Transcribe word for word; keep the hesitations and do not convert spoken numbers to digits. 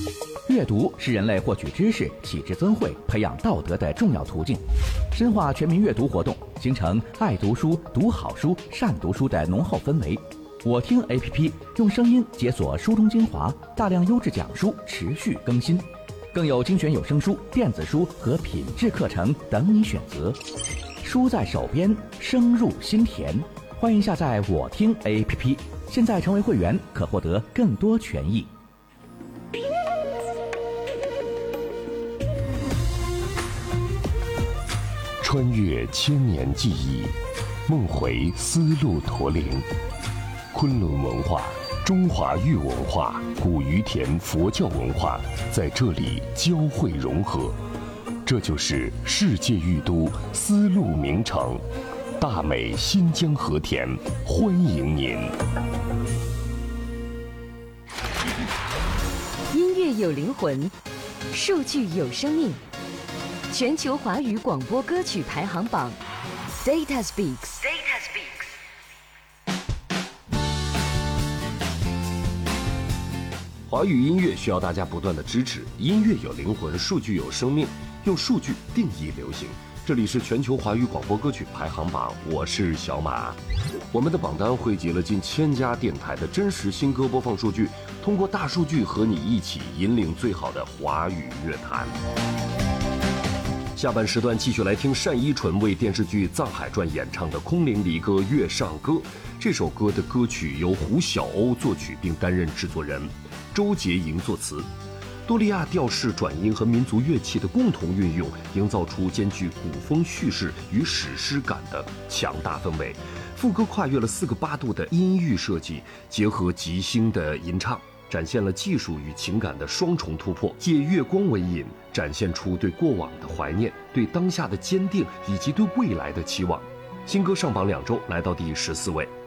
阅读是人类获取知识、启智增慧、培养道德的重要途径。深化全民阅读活动，形成爱读书、读好书、善读书的浓厚氛围。我听 A P P 用声音解锁书中精华，大量优质讲书持续更新，更有精选有声书、电子书和品质课程等你选择。书在手边，声入心田。欢迎下载我听 A P P， 现在成为会员可获得更多权益。 穿越千年记忆，梦回丝路驼铃。昆仑文化、中华玉文化、古于田佛教文化在这里交汇融合，这就是世界玉都丝路名城大美新疆和田，欢迎您。 音乐有灵魂，数据有生命。全球华语广播歌曲排行榜 Data Speaks。Data Speaks。 华语音乐需要大家不断的支持，音乐有灵魂，数据有生命，用数据定义流行。这里是全球华语广播歌曲排行榜，我是小马。我们的榜单汇集了近千家电台的真实新歌播放数据，通过大数据和你一起引领最好的华语乐坛。下半时段继续来听单依纯为电视剧《藏海传》演唱的空灵离歌《月上歌》。这首歌的歌曲由胡晓鸥作曲并担任制作人，周洁莹作词。多利亚调式转音和民族乐器的共同运用，营造出兼具古风叙事与史诗感的强大氛围。副歌跨越了四个八度的音域设计，结合即兴的吟唱，展现了技术与情感的双重突破。借月光为引，展现出对过往的怀念、对当下的坚定以及对未来的期望。新歌上榜两周，来到第十四位。